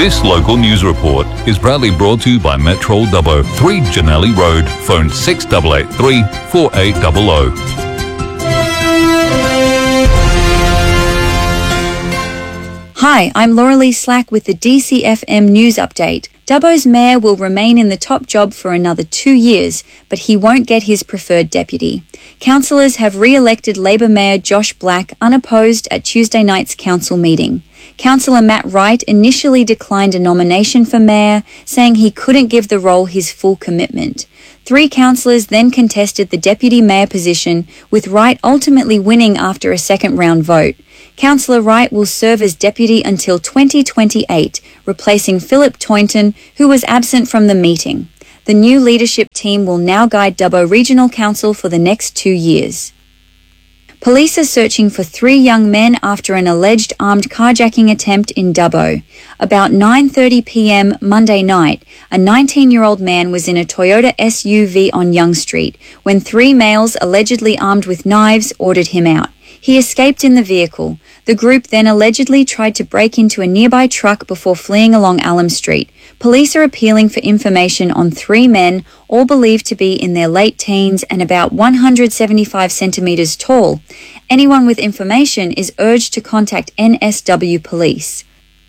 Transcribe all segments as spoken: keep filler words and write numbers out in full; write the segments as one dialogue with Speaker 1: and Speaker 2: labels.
Speaker 1: This local news report is proudly brought to you by Metro Dubbo, three Janelli Road, phone six eight eight three, four eight zero zero.
Speaker 2: Hi, I'm Lauralee Slack with the D C F M News Update. Dubbo's mayor will remain in the top job for another two years, but he won't get his preferred deputy. Councillors have re-elected Labor Mayor Josh Black unopposed at Tuesday night's council meeting. Councillor Matt Wright initially declined a nomination for mayor, saying he couldn't give the role his full commitment. Three councillors then contested the deputy mayor position, with Wright ultimately winning after a second-round vote. Councillor Wright will serve as deputy until twenty twenty-eight, replacing Philip Toynton, who was absent from the meeting. The new leadership team will now guide Dubbo Regional Council for the next two years. Police are searching for three young men after an alleged armed carjacking attempt in Dubbo. About nine thirty p m Monday night, a nineteen-year-old man was in a Toyota S U V on Young Street when three males allegedly armed with knives ordered him out. He escaped in the vehicle. The group then allegedly tried to break into a nearby truck before fleeing along Alum Street. Police are appealing for information on three men, all believed to be in their late teens and about one hundred seventy-five centimetres tall. Anyone with information is urged to contact N S W Police.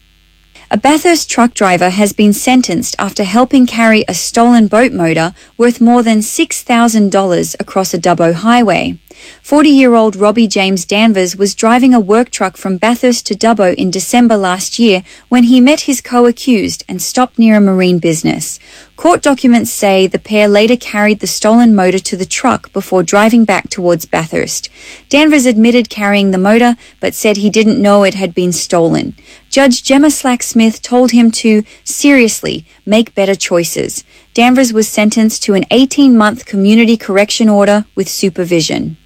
Speaker 2: A Bathurst truck driver has been sentenced after helping carry a stolen boat motor worth more than six thousand dollars across a Dubbo highway. forty-year-old Robbie James Danvers was driving a work truck from Bathurst to Dubbo in December last year when he met his co-accused and stopped near a marine business. Court documents say the pair later carried the stolen motor to the truck before driving back towards Bathurst. Danvers admitted carrying the motor, but said he didn't know it had been stolen. Judge Gemma Slack-Smith told him to, seriously, make better choices. Danvers was sentenced to an eighteen-month community correction order with supervision.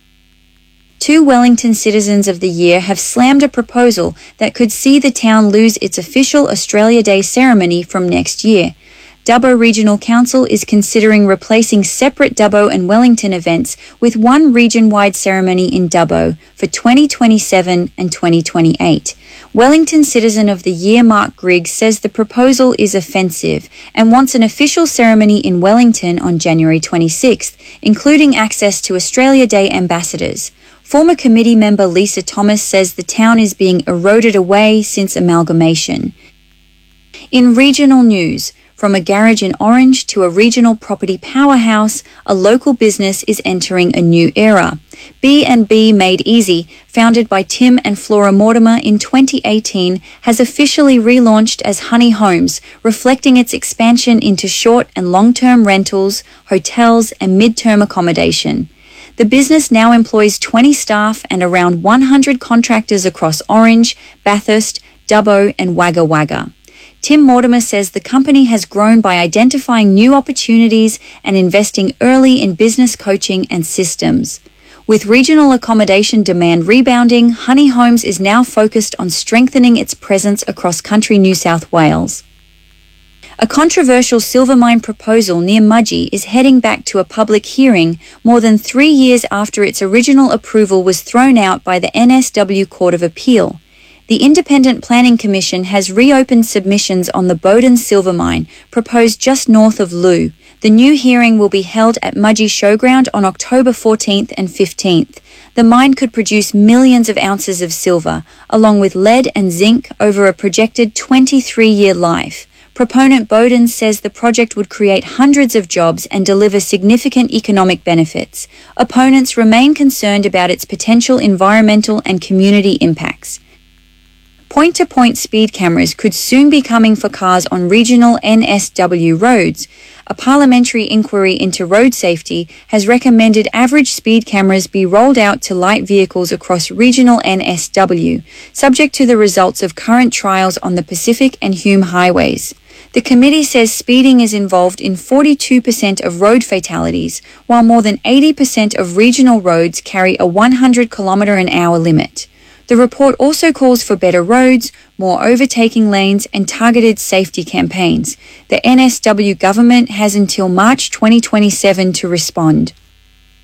Speaker 2: Two Wellington Citizens of the Year have slammed a proposal that could see the town lose its official Australia Day ceremony from next year. Dubbo Regional Council is considering replacing separate Dubbo and Wellington events with one region-wide ceremony in Dubbo for twenty twenty-seven and twenty twenty-eight. Wellington Citizen of the Year Mark Griggs says the proposal is offensive and wants an official ceremony in Wellington on January twenty-sixth, including access to Australia Day ambassadors. Former committee member Lisa Thomas says the town is being eroded away since amalgamation. In regional news, from a garage in Orange to a regional property powerhouse, a local business is entering a new era. B and B Made Easy, founded by Tim and Flora Mortimer in twenty eighteen, has officially relaunched as Honey Homes, reflecting its expansion into short and long-term rentals, hotels, and mid-term accommodation. The business now employs twenty staff and around one hundred contractors across Orange, Bathurst, Dubbo, and Wagga Wagga. Tim Mortimer says the company has grown by identifying new opportunities and investing early in business coaching and systems. With regional accommodation demand rebounding, Honey Homes is now focused on strengthening its presence across country New South Wales. A controversial silver mine proposal near Mudgee is heading back to a public hearing more than three years after its original approval was thrown out by the N S W Court of Appeal. The Independent Planning Commission has reopened submissions on the Bowden silver mine, proposed just north of Loo. The new hearing will be held at Mudgee Showground on October fourteenth and fifteenth. The mine could produce millions of ounces of silver, along with lead and zinc, over a projected twenty-three-year life. Proponent Bowden says the project would create hundreds of jobs and deliver significant economic benefits. Opponents remain concerned about its potential environmental and community impacts. Point-to-point speed cameras could soon be coming for cars on regional N S W roads. A parliamentary inquiry into road safety has recommended average speed cameras be rolled out to light vehicles across regional N S W, subject to the results of current trials on the Pacific and Hume highways. The committee says speeding is involved in forty-two percent of road fatalities, while more than eighty percent of regional roads carry a one hundred kilometre an hour limit. The report also calls for better roads, more overtaking lanes, and targeted safety campaigns. The N S W government has until March twenty twenty-seven to respond.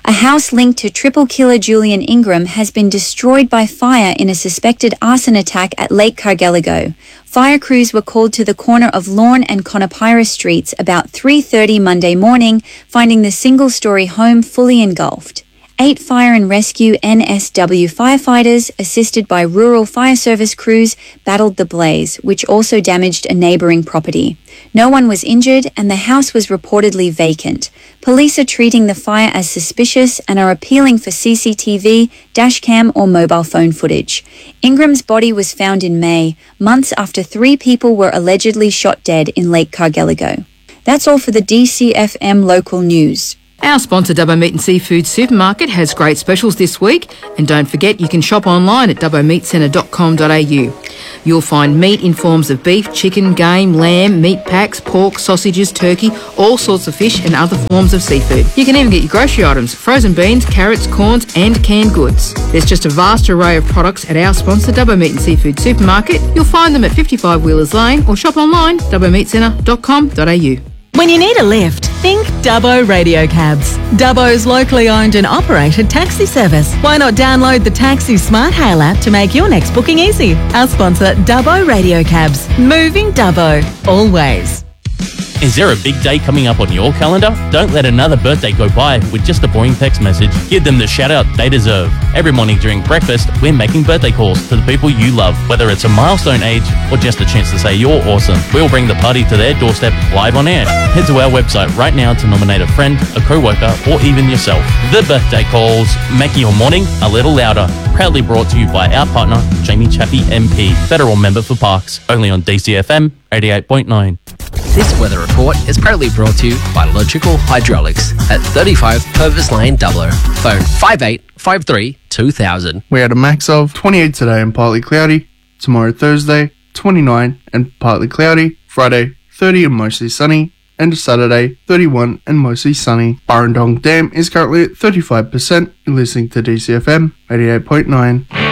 Speaker 2: A house linked to triple killer Julian Ingram has been destroyed by fire in a suspected arson attack at Lake Cargelligo. Fire crews were called to the corner of Lawn and Conopira Streets about three thirty Monday morning, finding the single-story home fully engulfed. Eight fire and rescue N S W firefighters, assisted by rural fire service crews, battled the blaze, which also damaged a neighbouring property. No one was injured and the house was reportedly vacant. Police are treating the fire as suspicious and are appealing for C C T V, dashcam or mobile phone footage. Ingram's body was found in May, months after three people were allegedly shot dead in Lake Cargelligo. That's all for the D C F M local news.
Speaker 3: Our sponsor, Dubbo Meat and Seafood Supermarket, has great specials this week. And don't forget, you can shop online at dubbo meat centre dot com dot a u. You'll find meat in forms of beef, chicken, game, lamb, meat packs, pork, sausages, turkey, all sorts of fish and other forms of seafood. You can even get your grocery items, frozen beans, carrots, corns and canned goods. There's just a vast array of products at our sponsor, Dubbo Meat and Seafood Supermarket. You'll find them at fifty-five Wheelers Lane or shop online, dubbo meat centre dot com dot a u.
Speaker 4: When you need a lift, think Dubbo Radio Cabs. Dubbo's locally owned and operated taxi service. Why not download the Taxi Smart Hail app to make your next booking easy? Our sponsor, Dubbo Radio Cabs. Moving Dubbo. Always.
Speaker 5: Is there a big day coming up on your calendar? Don't let another birthday go by with just a boring text message. Give them the shout out they deserve. Every morning during breakfast, we're making birthday calls to the people you love, whether it's a milestone age or just a chance to say you're awesome. We'll bring the party to their doorstep live on air. Head to our website right now to nominate a friend, a co-worker, or even yourself. The birthday calls, making your morning a little louder. Proudly brought to you by our partner, Jamie Chappie M P, Federal Member for Parks, only on D C F M eighty-eight point nine.
Speaker 6: This weather report is proudly brought to you by Logical Hydraulics at thirty-five Purvis Lane, Dubbo. Phone five eight five three two thousand.
Speaker 7: We had a max of twenty-eight today and partly cloudy. Tomorrow Thursday, twenty-nine and partly cloudy. Friday, thirty and mostly sunny. And Saturday, thirty-one and mostly sunny. Burrendong Dam is currently at thirty-five percent. You're listening to D C F M eighty-eight point nine.